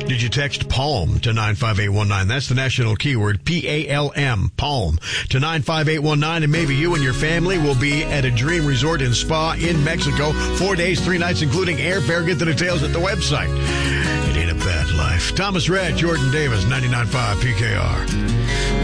Did you text PALM to 95819? That's the national keyword, P-A-L-M, PALM, to 95819, and maybe you and your family will be at a dream resort and spa in Mexico. 4 days, 3 nights, including airfare. Get the details at the website. It ain't a bad life. Thomas Rhett, Jordan Davis, 99.5 PKR.